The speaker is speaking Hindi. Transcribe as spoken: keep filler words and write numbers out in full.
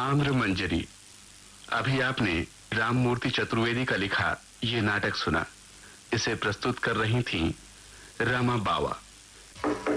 आम्र मंजरी। अभी आपने राममूर्ति चतुर्वेदी का लिखा ये नाटक सुना। इसे प्रस्तुत कर रही थीं रमा बावा।